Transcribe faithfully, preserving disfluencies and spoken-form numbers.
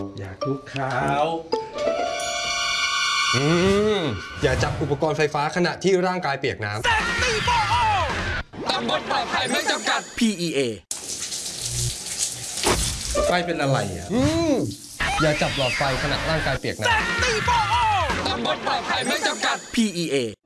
อยากลุกขาวอืมอย่าจับอุปกรณ์ไฟฟ้าขณะที่ร่างกายเปียกน้ำตำบลปลอดภัยไม่จำกัดพี อี เอไฟเป็นอะไรอ่ะอืมอย่าจับหลอดไฟขณะร่างกายเปียกน้ำตำบลปลอดภัยไม่จำกัดพี อี เอ